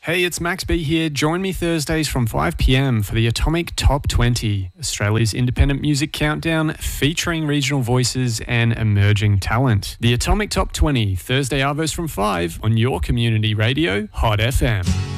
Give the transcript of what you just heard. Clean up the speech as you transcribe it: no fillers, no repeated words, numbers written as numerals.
Hey, it's Max B here. Join me Thursdays from 5 p.m. for the Atomic Top 20, Australia's independent music countdown featuring regional voices and emerging talent. The Atomic Top 20, Thursday arvos from 5 on your community radio, Hot FM.